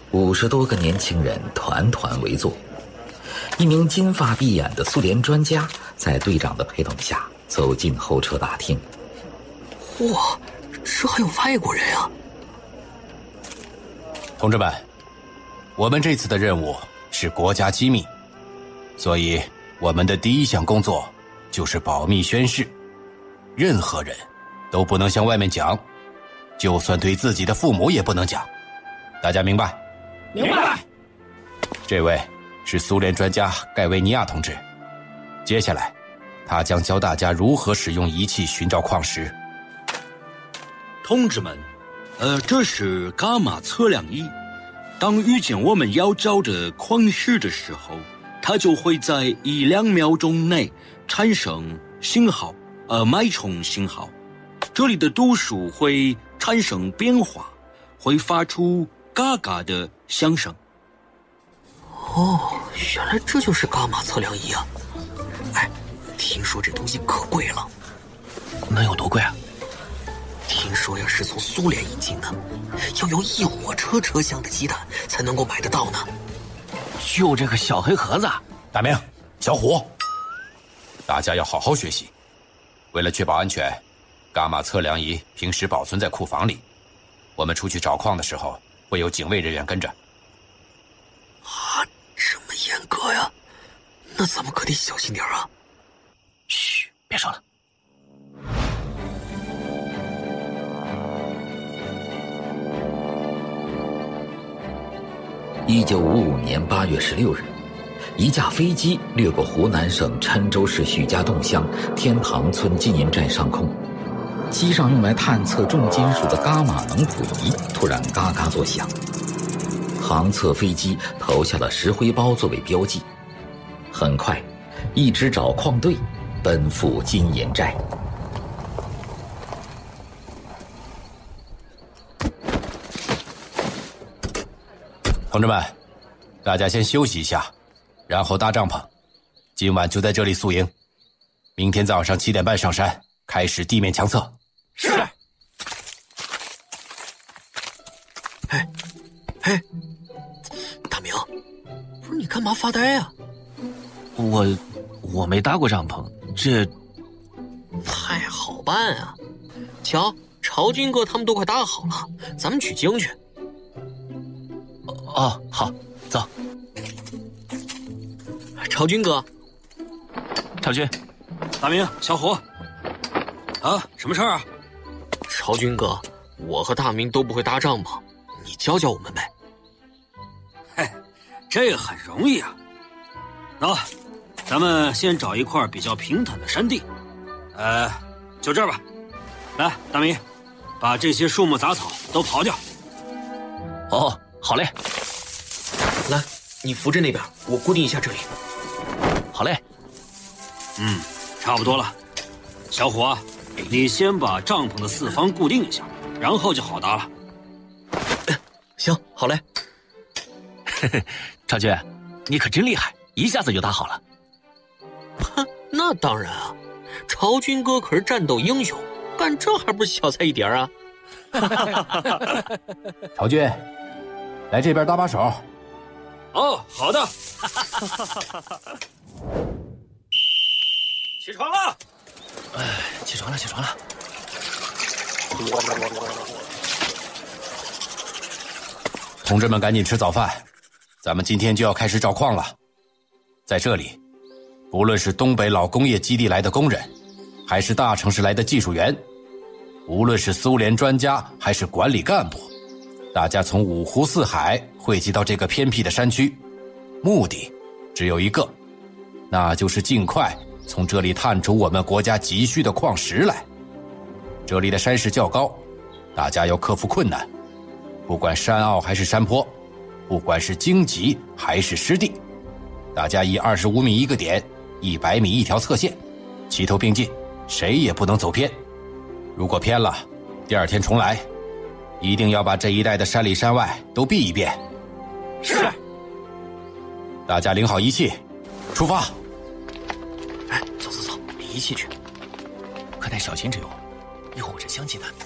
50多个年轻人团团围坐，一名金发碧眼的苏联专家在队长的陪同下走进候车大厅。 哇，这还有外国人啊！ 同志们，我们这次的任务是国家机密，所以我们的第一项工作就是保密宣誓，任何人都不能向外面讲，就算对自己的父母也不能讲。大家明白？ 明白。 这位是苏联专家盖维尼亚同志，接下来他将教大家如何使用仪器寻找矿石。 同志们，这是伽马测量仪。当遇见我们要找的矿石的时候，它就会在1-2秒钟内产生信号，脉冲信号。这里的度数会产生变化，会发出嘎嘎的响声。 哦，原来这就是伽马测量仪啊！哎，听说这东西可贵了。 能有多贵啊？ 听说呀是从苏联引进的，要有1火车车厢的鸡蛋才能够买得到呢。 就这个小黑盒子。 大明，小虎，大家要好好学习。为了确保安全，伽马测量仪平时保存在库房里，我们出去找矿的时候会有警卫人员跟着。 啊，这么严格呀？那咱们可得小心点啊！ 嘘，别说了。 1955年8月16日，一架飞机掠过湖南省郴州市许家洞乡天堂村纪念站上空，机上用来探测重金属的伽马能谱仪突然嘎嘎作响，航测飞机投下了石灰包作为标记。很快，一支找矿队奔赴金岩寨。 同志们，大家先休息一下，然后搭帐篷。今晚就在这里宿营，明天早上7点半上山，开始地面强测。 是。 哎，大明，不是你干嘛发呆啊？ 我没搭过帐篷，这太好办啊！瞧，朝军哥他们都快搭好了，咱们取经去。 哦，好，走。 朝军哥， 朝军， 大明，小虎，啊，什么事儿啊？ 朝军哥，我和大明都不会搭帐篷，你教教我们呗。 嘿，这个很容易啊。走，咱们先找一块比较平坦的山地，就这儿吧。来，大明，把这些树木杂草都刨掉。 哦，好嘞。 来，你扶着那边，我固定一下这里。 好嘞。 差不多了。小虎啊，你先把帐篷的4方固定一下，然后就好搭了。 行，好嘞。 嘿嘿，朝军，你可真厉害，一下子就搭好了。 哼，那当然啊，朝军哥可是战斗英雄，干这还不是小菜一碟啊？ 朝军，来这边搭把手。 哦，好的。起床了！ 起床了，起床了。 同志们，赶紧吃早饭，咱们今天就要开始找矿了。在这里，不论是东北老工业基地来的工人，还是大城市来的技术员，无论是苏联专家还是管理干部，大家从5湖4海汇集到这个偏僻的山区，目的只有一个，那就是尽快从这里探出我们国家急需的矿石来。这里的山势较高，大家要克服困难，不管山坳还是山坡，不管是荆棘还是湿地，大家以25米一个点，100米一条侧线，齐头并进，谁也不能走偏。如果偏了，第2天重来，一定要把这一带的山里山外都避一遍。 是。 大家领好仪器，出发。 哎，走，离仪器去。 可得小心着用，一会儿这香鸡蛋。